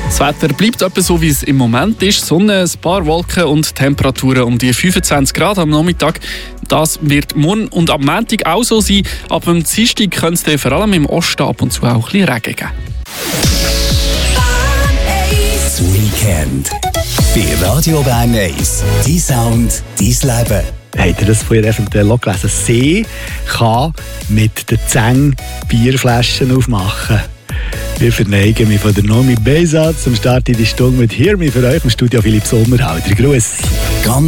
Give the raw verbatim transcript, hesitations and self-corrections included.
Das Wetter bleibt etwa so, wie es im Moment ist. Sonne, ein paar Wolken und Temperaturen um die fünfundzwanzig Grad am Nachmittag. Das wird morgen und am Montag auch so sein. Ab dem Dienstag könnte es vor allem im Osten ab und zu auch ein bisschen Regen geben. Das Weekend bei Radio Bern eins. Dein Sound, dein Leben. Habt ihr das vorher eventuell auch gelesen? Sie kann mit den Zähnen Bierflaschen aufmachen. Wir verneigen mich von der Nomi Beza zum Start in die Stunde mit «Hear Me» für euch im Studio Philipp Sommerhalter. Grüß. Ganz